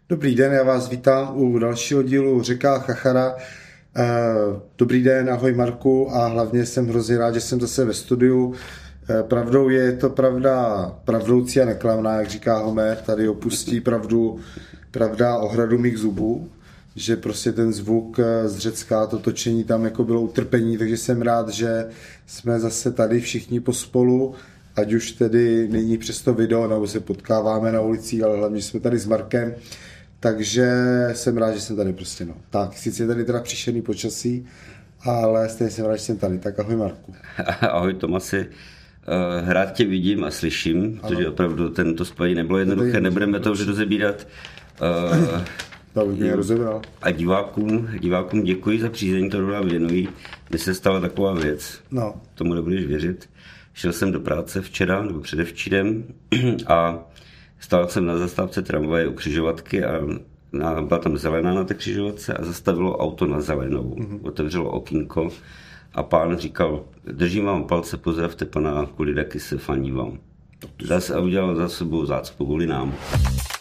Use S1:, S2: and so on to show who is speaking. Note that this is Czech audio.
S1: Dobrý den, já vás vítám u dalšího dílu Řeka Chachara. Dobrý den, ahoj Marku, a hlavně jsem hrozně rád, že jsem zase ve studiu. Pravdou je to pravdoucí a neklamná, jak říká Homer, tady opustí pravda o hradu mých zubů, že prostě ten zvuk z Řecka, to točení tam jako bylo utrpení, takže jsem rád, že jsme zase tady všichni pospolu, ať už tedy není přes to video, nebo se potkáváme na ulicích, ale hlavně jsme tady s Markem, takže jsem rád, že jsem tady prostě, no. Tak, sice je tady teda příšerný počasí, ale stejně jsem rád, že jsem tady. Tak ahoj Marku.
S2: Ahoj Tomasi. Rád tě vidím a slyším, protože opravdu tento spojení nebylo jednoduché, nebudeme to už rozebírat.
S1: To bych mě rozebral.
S2: A divákům děkuji za přízeň, to nám věnují. Mně se stala taková věc, tomu nebudeš věřit. Šel jsem do práce včera, nebo předevčírem, a stál jsem na zastávce tramvaje u křižovatky a byla tam zelená na té křižovatce a zastavilo auto na zelenou. Otevřelo okýnko a pán říkal: držím vám palce, pozdravte pana Kulidakise, faní vám. Zase udělal za sebou zácpu kvůli nám.